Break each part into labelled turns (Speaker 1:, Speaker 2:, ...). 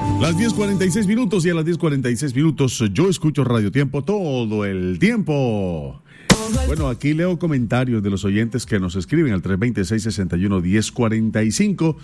Speaker 1: Las 10:46 minutos y a las 10:46 minutos yo escucho Radio Tiempo todo el tiempo. Bueno, aquí leo comentarios de los oyentes que nos escriben al 326-61-1045.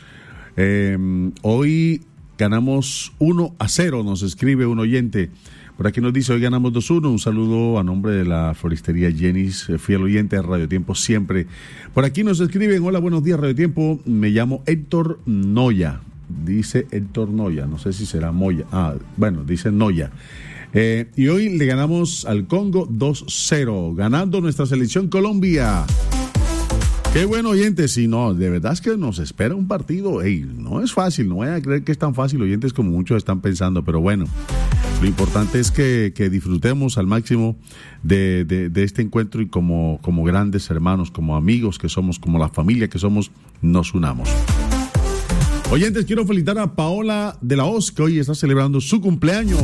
Speaker 1: Hoy ganamos 1-0, nos escribe un oyente. Por aquí nos dice, hoy ganamos 2-1. Un saludo a nombre de la floristería Jenis, fiel oyente de Radio Tiempo siempre. Por aquí nos escriben, hola, buenos días Radio Tiempo, me llamo Héctor Noya. Dice Héctor Noya, no sé si será Moya. Dice Noya. Y hoy le ganamos al Congo 2-0, ganando nuestra selección Colombia. Qué bueno, oyentes. Si no, de verdad es que nos espera un partido. No es fácil, no vayan a creer que es tan fácil, oyentes, como muchos están pensando, pero bueno. Lo importante es que disfrutemos al máximo de este encuentro y como grandes hermanos, como amigos que somos, como la familia que somos, nos unamos. Oyentes, quiero felicitar a Paola de la Hoz, que hoy está celebrando su cumpleaños.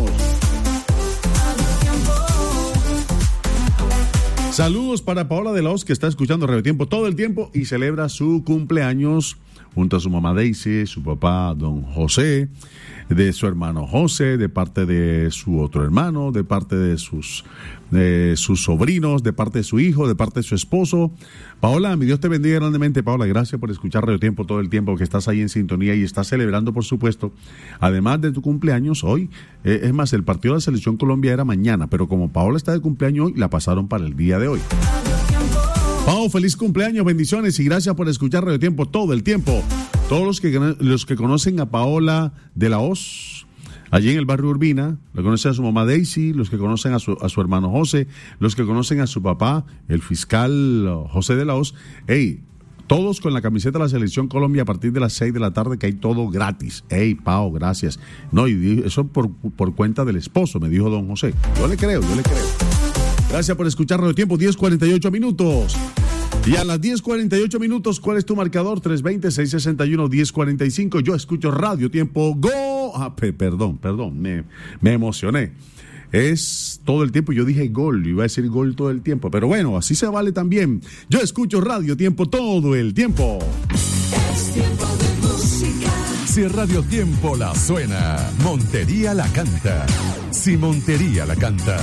Speaker 1: Saludos para Paola de la Hoz, que está escuchando Radio Tiempo todo el tiempo y celebra su cumpleaños junto a su mamá Daisy, su papá Don José, de su hermano José, de parte de su otro hermano, de parte de sus sobrinos, de parte de su hijo, de parte de su esposo. Paola, mi Dios te bendiga grandemente. Paola, gracias por escuchar Radio Tiempo todo el tiempo, que estás ahí en sintonía y estás celebrando, por supuesto, además de tu cumpleaños hoy. Es más, el partido de la Selección Colombia era mañana, pero como Paola está de cumpleaños hoy, la pasaron para el día de hoy. Pao, feliz cumpleaños, bendiciones y gracias por escuchar Radio Tiempo todo el tiempo. Todos los que conocen a Paola de la Hoz, allí en el barrio Urbina, lo conocen a su mamá Daisy, los que conocen a su hermano José, los que conocen a su papá, el fiscal José de la Hoz, todos con la camiseta de la Selección Colombia a partir de las 6 de la tarde, que hay todo gratis. Pao, gracias. No, y eso por cuenta del esposo, me dijo don José. Yo le creo. Gracias por escuchar Radio Tiempo, 10:48 minutos. Y a las 10:48 minutos, ¿cuál es tu marcador? 320-661-1045. Yo escucho Radio Tiempo. ¡Go! Perdón, me emocioné. Es todo el tiempo, yo dije gol, iba a decir gol todo el tiempo, pero bueno, así se vale también. Yo escucho Radio Tiempo todo el tiempo.
Speaker 2: Es tiempo de música. Si Radio Tiempo la suena, Montería la canta. Si Montería la canta,